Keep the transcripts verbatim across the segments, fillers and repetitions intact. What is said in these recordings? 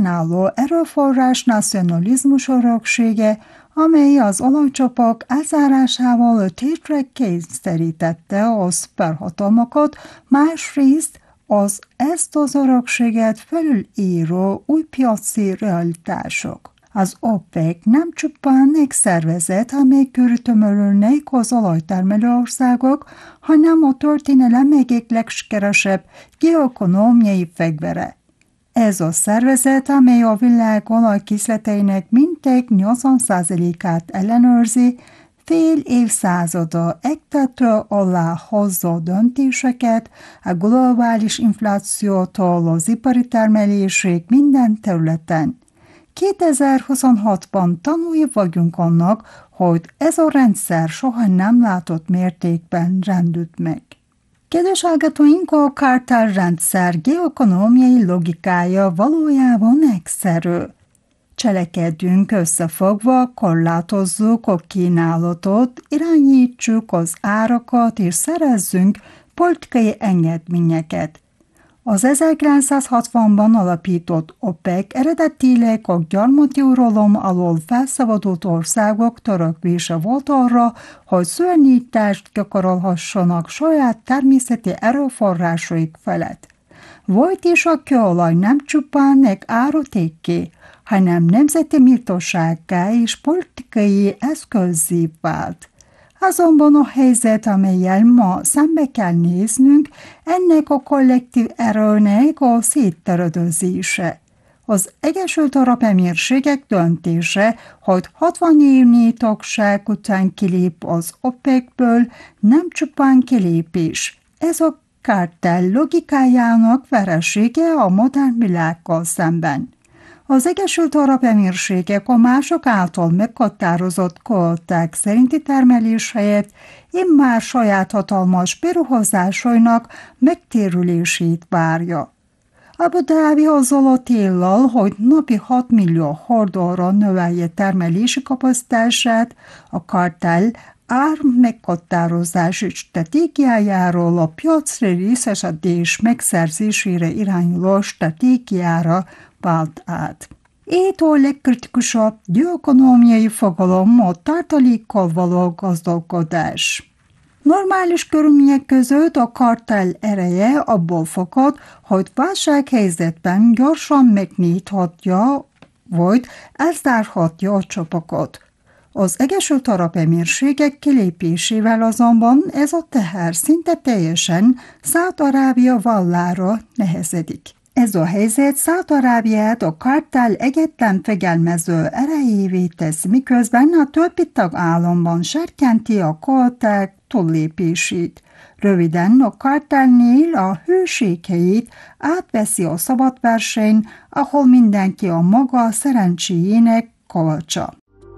fennálló erőforrás nacionalizmus öröksége, amely az olajcsapok elzárásával öt hétre kényszerítette a szuperhatalmakat, másrészt az ezt az örökséget felülíró új piaci realitások. Az OPEC nem csupán egy szervezet, amely körültömörülnek az olajtermelő országok, hanem a történelem egyik legsikeresebb geoekonomiai fegyvere. Ez a szervezet, amely a világ olajkészleteinek mintegy nyolcvan százalékát ellenőrzi, fél évszázada ektető alá hozza döntéseket a globális inflációtól az ipari termelésig minden területen. kétezer-huszonhatban tanulni vagyunk annak, hogy ez a rendszer soha nem látott mértékben rendült meg. Kedves hallgatóink, a kartellrendszer geoekonomiai logikája valójában egyszerű. Cselekedjünk összefogva, korlátozzuk a kínálatot, irányítsuk az árakat és szerezzünk politikai engedményeket. Az ezerkilencszázhatvanban alapított OPEC eredetileg a gyarmati uralom alól felszabadult országok törekvése volt arra, hogy szuverenitást gyakorolhassanak saját természeti erőforrásaik felett. Volt is a kőolaj nem csupán egy árutékké, hanem nemzeti méltósággá és politikai eszközzé vált. Azonban a helyzet, amellyel ma szembe kell néznünk, ennek a kollektív erőnek a széttöredezése. Az Egyesült Arab Emírségek döntése, hogy hatvan évnyi tagság után kilép az OPEC-ből, nem csupán kilépés. Ez a kartell logikájának veresége a modern világgal szemben. Az Egyesült Arab Emírségek a mások által meghatározott kvóták szerinti termelés helyett immár saját hatalmas beruházásainak megtérülését várja. Abu Dhabi azzal a céllal, hogy napi hat millió hordóra növelje termelési kapacitását, a kartell ár meghatározási stratégiájáról a piacra részesedés megszerzésére irányuló stratégiára vált át. Itt a legkritikusabb geoekonomiai fogalom a tartalékkal való gazdálkodás. Normális körülmények között a kartell ereje abból fakad, hogy válsághelyzetben gyorsan megnyithatja, vagy elzárhatja a csapokat. Az Egyesült Arab Emírségek kilépésével azonban ez a teher szinte teljesen Szaúd-Arábia vállára nehezedik. Ez a helyzet Szaúd-Arábiát a kartell egyetlen fegyelmező erejévé tesz, miközben a többi tagállamban serkenti a kvóták túllépését. Röviden a kartellnél a hőséghelyét átveszi a szabad verseny, ahol mindenki a maga szerencséjének kalcsa.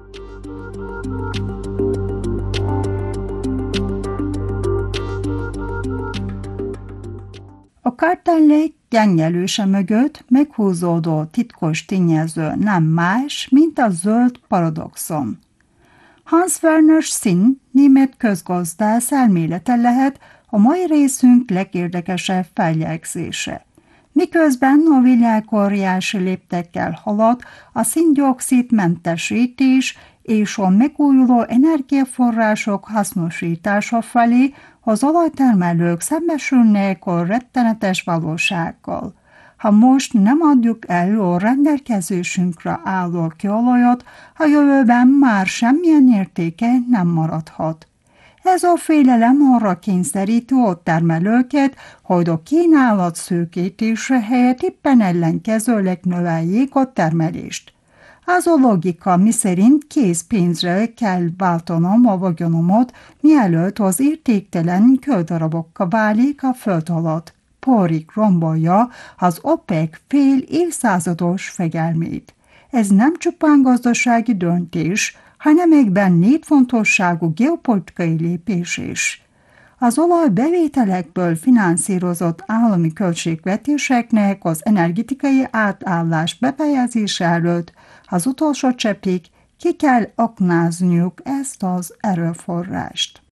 A kartellek gyengelőse mögött meghúzódó titkos tényező nem más, mint a zöld paradoxon. Hans Werner Sinn német közgazdász elmélete lehet a mai részünk legérdekesebb feljegyzése. Miközben a világ óriási léptekkel halad a szén-dioxid mentesítés és a megújuló energiaforrások hasznosítása felé, az olajtermelők szembesülnek a rettenetes valósággal. Ha most nem adjuk el a rendelkezésünkre álló kőolajat, a jövőben már semmilyen értéke nem maradhat. Ez a félelem arra kényszeríti a termelőket, hogy a kínálat szűkítése helyett éppen ellenkezőleg növeljék a termelést. Az a logika, miszerint készpénzre kell váltanom a vagyonomat, mielőtt az értéktelen kődarabokká válik a föld alatt. Porig rombolja az OPEC fél évszázados fegyelmét. Ez nem csupán gazdasági döntés, hanem egyben létfontosságú geopolitikai lépés is. Az olajbevételekből finanszírozott állami költségvetéseknek az energetikai átállás befejezése előtt az utolsó cseppig ki kell aknázniuk ezt az erőforrást.